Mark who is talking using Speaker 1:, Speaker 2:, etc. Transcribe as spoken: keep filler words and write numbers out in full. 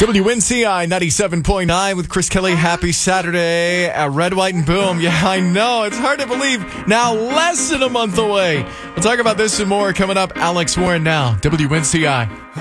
Speaker 1: W N C I ninety-seven point nine with Chris Kelly. Happy Saturday at Red, White, and Boom. Yeah, I know. It's hard to believe. Now less than a month away. We'll talk about this and more coming up. Alex Warren now. W N C I.